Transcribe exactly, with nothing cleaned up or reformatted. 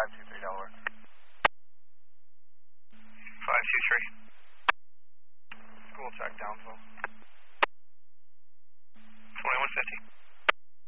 five two three Delaware. five two three. School check, Downsville.